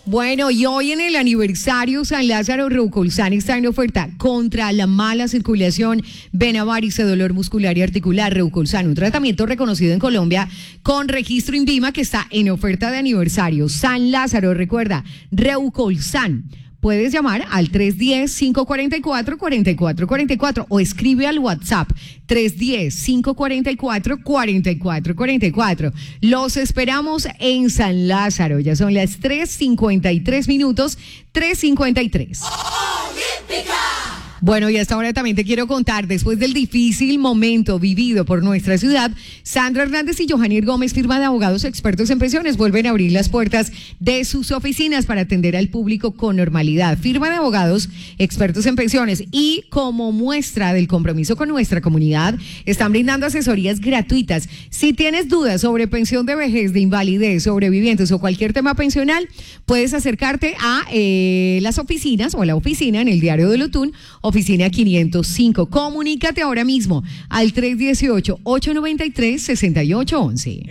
Bueno, y hoy en el aniversario San Lázaro Reucolsan está en oferta contra la mala circulación, vena, varice, dolor muscular y articular. Reucolsan, un tratamiento reconocido en Colombia con registro INVIMA que está en oferta de aniversario. San Lázaro, recuerda, Reucolsan. Puedes llamar al 310-544-4444 o escribe al WhatsApp 310-544-4444. Los esperamos en San Lázaro. Ya son las 3:53 minutos, 3:53. Bueno, y hasta ahora también te quiero contar, después del difícil momento vivido por nuestra ciudad, Sandra Hernández y Johanier Gómez, firma de abogados expertos en pensiones, vuelven a abrir las puertas de sus oficinas para atender al público con normalidad. Firma de abogados expertos en pensiones y como muestra del compromiso con nuestra comunidad, están brindando asesorías gratuitas. Si tienes dudas sobre pensión de vejez, de invalidez, sobrevivientes o cualquier tema pensional, puedes acercarte a las oficinas o a la oficina en el Diario del Otún, oficina 505. Comunícate ahora mismo al 318-893-6811.